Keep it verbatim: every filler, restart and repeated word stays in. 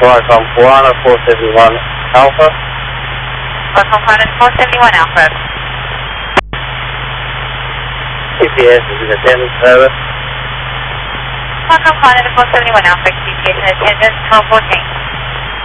Welcome, Piranha four seventy-one Alpha. Welcome, Piranha four seventy-one Alpha. G P S is in attendance, over. Welcome, Piranha four seventy-one Alpha. G P S in attendance, twelve fourteen.